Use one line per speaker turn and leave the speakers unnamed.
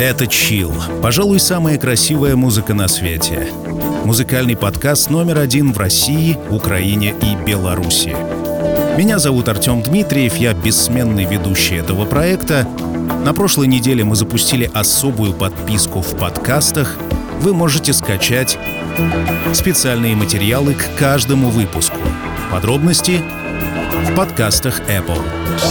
Это Chill. Пожалуй, самая красивая музыка на свете. Музыкальный подкаст номер 1 в России, Украине и Беларуси. Меня зовут Артем Дмитриев, я бессменный ведущий этого проекта. На прошлой неделе мы запустили особую подписку в подкастах. Вы можете скачать специальные материалы к каждому выпуску. Подробности в подкастах Apple.